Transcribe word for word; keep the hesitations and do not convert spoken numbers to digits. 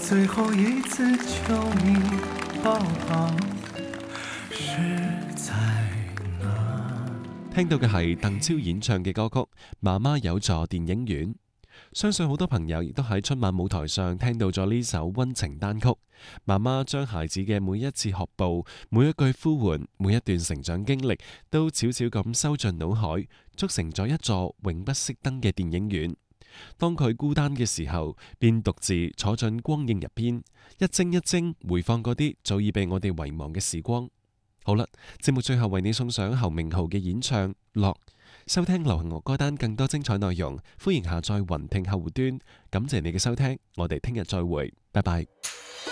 最後一次求你抱抱，是在哪？ 聽到嘅係鄧超演唱嘅歌曲《媽媽有座電影院》。相信好多朋友亦都喺春晚舞台上聽到咗呢首溫情單曲。媽媽將孩子嘅每一次學步、每一句呼喚、每一段成長經歷，都悄悄咁收進腦海，築成咗一座永不熄燈嘅電影院。當佢孤單嘅時候，便獨自坐進光影入邊，一幀一幀回放嗰啲早已被我哋遺忘嘅時光。好啦，節目最後為你送上侯明昊嘅演唱《樂》。收聽流行樂歌單更多精彩內容，歡迎下載雲聽客戶端。感謝你嘅收聽，我哋聽日再會，拜拜。